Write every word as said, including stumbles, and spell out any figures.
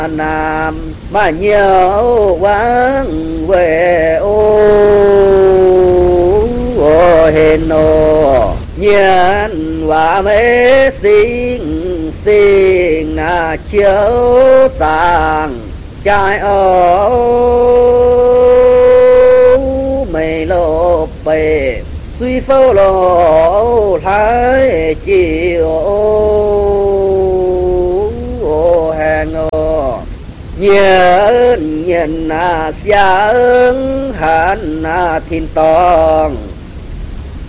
nam mà nhiều quán về ô hên ô nhân và mê sinh sinh na chiếu tàng trai ô mây lô bề suy phô lô thái chiều hàng ô nhân nhân na xa ứng hẳn na thiên tòng